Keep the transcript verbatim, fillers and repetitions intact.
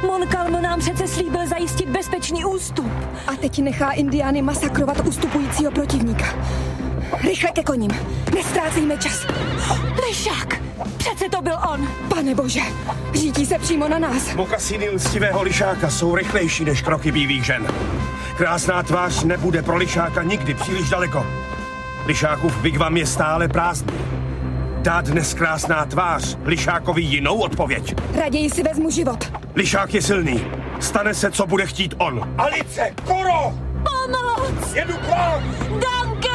Montcalm nám přece slíbil zajistit bezpečný ústup. A teď nechá Indiány masakrovat ustupujícího protivníka. Rychle ke koním. Nestrácejme čas. Lišák! Přece to byl on. Pane bože, řítí se přímo na nás. Mokasíny lstivého lišáka jsou rychlejší než kroky bílých žen. Krásná tvář nebude pro lišáka nikdy příliš daleko. Lišákův vigvam je stále prázdný. Dá dnes krásná tvář lišákovi jinou odpověď. Raději si vezmu život. Lišák je silný. Stane se, co bude chtít on. Alice, Kuro! Pomoc! Jedu k vám! Duncan!